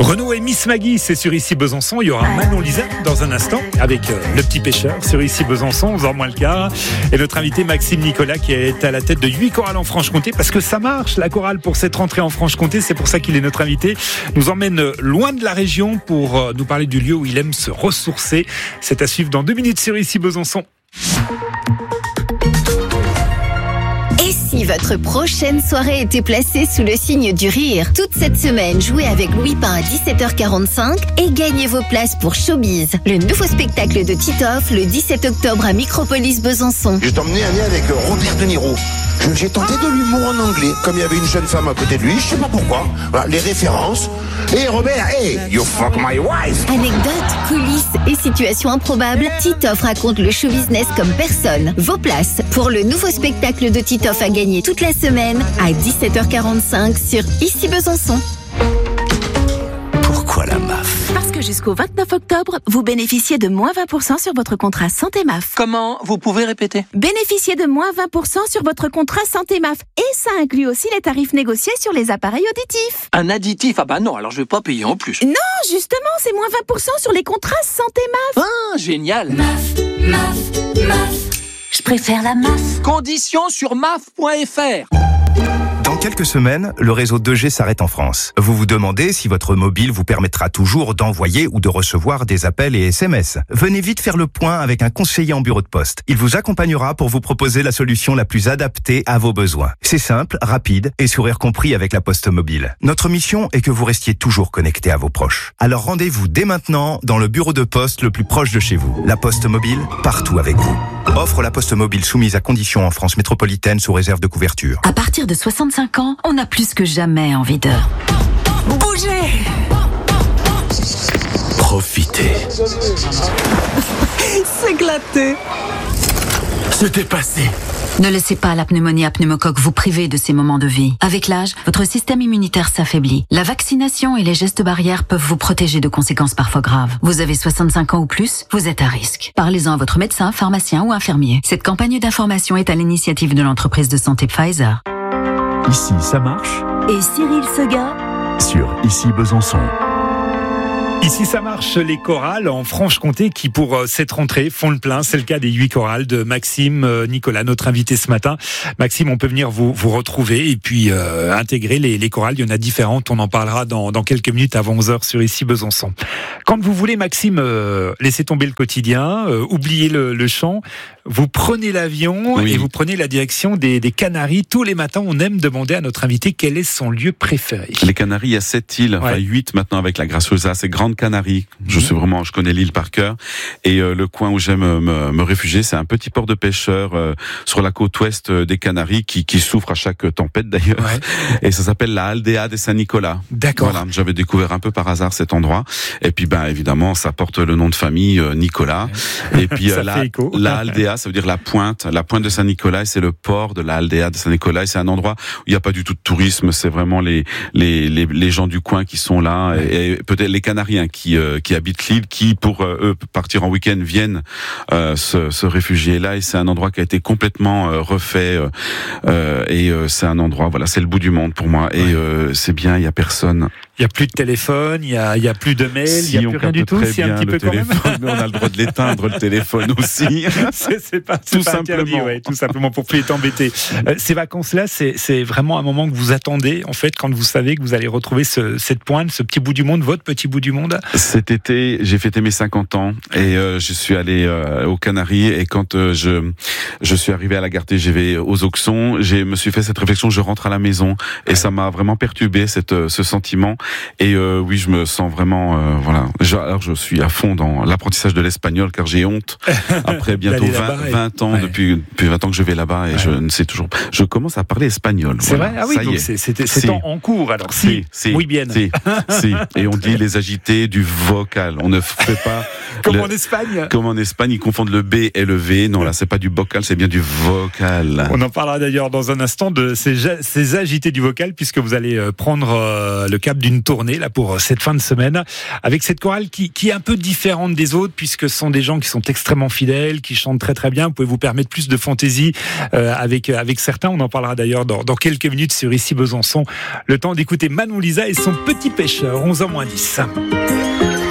Renaud et Miss Maggie, c'est sur Ici Besançon. Il y aura Manon Lisa dans un instant avec Le Petit Pêcheur sur Ici Besançon, 11h moins le quart. Et notre invité Maxime Nicolas qui est à la tête de 8 chorales en Franche-Comté parce que ça marche, la chorale pour cette rentrée en Franche-Comté. C'est pour ça qu'il est notre invité. Nous emmène loin de la région pour nous parler du lieu où il aime se ressourcer. C'est à suivre dans 2 minutes sur Ici Besançon. Et si votre prochaine soirée était placée sous le signe du rire? Toute cette semaine, jouez avec Louis Pain à 17h45 et gagnez vos places pour Showbiz, le nouveau spectacle de Titoff le 17 octobre à Micropolis Besançon. Je t'ai emmené avec Robert De Niro. J'ai tenté de l'humour en anglais. Comme il y avait une jeune femme à côté de lui, je sais pas pourquoi. Voilà, les références. Et Robert, hey, you fuck my wife. Anecdotes, coulisses et situations improbables, Titoff raconte le show business comme personne. Vos places pour le nouveau spectacle de Titoff à gagner toute la semaine à 17h45 sur Ici Besançon. Pourquoi la MAF? Parce que jusqu'au 29 octobre, vous bénéficiez de moins 20% sur votre contrat Santé MAF. Comment? Vous pouvez répéter? Bénéficiez de moins 20% sur votre contrat Santé MAF. Et ça inclut aussi les tarifs négociés sur les appareils auditifs. Un additif? Ah bah non, alors je vais pas payer en plus. Non, justement, c'est moins 20% sur les contrats Santé MAF. Ah, génial. MAF. Je préfère la MAF. Conditions sur maf.fr. Dans quelques semaines, le réseau 2G s'arrête en France. Vous vous demandez si votre mobile vous permettra toujours d'envoyer ou de recevoir des appels et SMS. Venez vite faire le point avec un conseiller en bureau de poste. Il vous accompagnera pour vous proposer la solution la plus adaptée à vos besoins. C'est simple, rapide et sourire compris avec la Poste Mobile. Notre mission est que vous restiez toujours connecté à vos proches. Alors rendez-vous dès maintenant dans le bureau de poste le plus proche de chez vous. La Poste Mobile, partout avec vous. Offre la Poste Mobile soumise à conditions en France métropolitaine sous réserve de couverture. À partir de 65 ans, on a plus que jamais envie de bouger. Profitez. S'éclater. Se dépasser. Ne laissez pas la pneumonie à pneumocoque vous priver de ces moments de vie. Avec l'âge, votre système immunitaire s'affaiblit. La vaccination et les gestes barrières peuvent vous protéger de conséquences parfois graves. Vous avez 65 ans ou plus, vous êtes à risque. Parlez-en à votre médecin, pharmacien ou infirmier. Cette campagne d'information est à l'initiative de l'entreprise de santé Pfizer. Ici, ça marche. Et Cyril Seguin Sur Ici Besançon. Ici, ça marche, les chorales en Franche-Comté qui, pour cette rentrée, font le plein. C'est le cas des 8 chorales de Maxime Nicolas, notre invité ce matin. Maxime, on peut venir vous retrouver et puis intégrer les chorales. Il y en a différentes. On en parlera dans quelques minutes avant 11h sur Ici Besançon. Quand vous voulez, Maxime, laisser tomber le quotidien, oublier le chant, vous prenez l'avion et vous prenez la direction des Canaries. Tous les matins, on aime demander à notre invité quel est son lieu préféré. Les Canaries, il y a 7 îles, enfin 8 maintenant avec la Graciosa. C'est Grande Canaries. Je connais l'île par cœur. Et le coin où j'aime me réfugier, c'est un petit port de pêcheurs sur la côte ouest des Canaries qui souffre à chaque tempête d'ailleurs. Ouais. Et ça s'appelle la Aldea de Saint-Nicolas. D'accord. Voilà, j'avais découvert un peu par hasard cet endroit. Et puis évidemment, ça porte le nom de famille Nicolas. Ouais. Et puis la Aldea, ça veut dire la pointe de Saint-Nicolas. Et c'est le port de la Aldea de Saint-Nicolas. Et c'est un endroit où il n'y a pas du tout de tourisme. C'est vraiment les gens du coin qui sont là et peut-être les Canariens qui habitent l'île, qui pour eux partir en week-end viennent se réfugier là. Et c'est un endroit qui a été complètement refait et c'est un endroit, voilà, c'est le bout du monde pour moi. Et c'est bien, il y a personne. Il y a plus de téléphone, il y a plus de mail, il y a plus rien du tout. C'est un petit peu quand même. Mais on a le droit de l'éteindre le téléphone aussi. c'est pas simplement. Tout simplement pour plus être embêté. Ces vacances-là, c'est vraiment un moment que vous attendez en fait quand vous savez que vous allez retrouver cette pointe, ce petit bout du monde, votre petit bout du monde. Cet été, j'ai fêté mes 50 ans et je suis allé aux Canaries et quand je suis arrivé à la gare TGV aux Auxons, je me suis fait cette réflexion, je rentre à la maison et ça m'a vraiment perturbé ce sentiment. Et oui, je me sens vraiment voilà. Alors je suis à fond dans l'apprentissage de l'espagnol car j'ai honte après bientôt 20 ans depuis 20 ans que je vais là-bas et je ne sais toujours pas. Je commence à parler espagnol. C'est vrai. Ah oui, donc c'est en cours alors. Si. Muy bien. Si. Et on dit les agités du vocal. On ne fait pas comme en Espagne. Comme en Espagne, ils confondent le B et le V. Non, là, c'est pas du vocal, c'est bien du vocal. On en parlera d'ailleurs dans un instant de ces agités du vocal puisque vous allez prendre le cap d'une une tournée là pour cette fin de semaine avec cette chorale qui est un peu différente des autres puisque ce sont des gens qui sont extrêmement fidèles, qui chantent très très bien. Vous pouvez vous permettre plus de fantaisie avec certains. On en parlera d'ailleurs dans quelques minutes sur Ici Besançon. Le temps d'écouter Manon Lisa et son Petit Pêcheur, 11h moins 10.